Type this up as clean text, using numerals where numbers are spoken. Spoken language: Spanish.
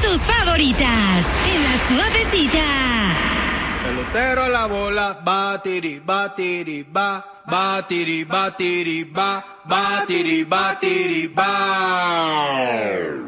tus favoritas en La Suavecita. Pelotero a la bola, batiri, batiri, ba, batiri, batiri, ba, batiri, batiri, ba.